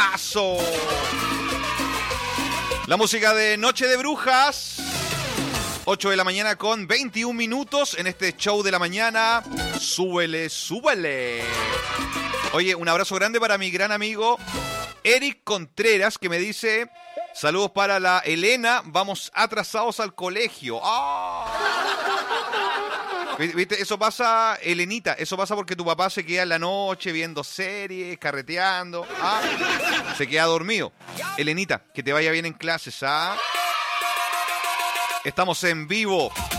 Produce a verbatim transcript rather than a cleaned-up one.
brujazo. La música de Noche de Brujas. ocho de la mañana con veintiún minutos en este show de la mañana. Súbele, súbele. Oye, un abrazo grande para mi gran amigo Eric Contreras, que me dice: saludos para la Elena, vamos atrasados al colegio. ¡Oh! ¿Viste? Eso pasa, Elenita, eso pasa porque tu papá se queda en la noche viendo series, carreteando. ¿Ah? Se queda dormido. Elenita, que te vaya bien en clases, ¿ah? Estamos en vivo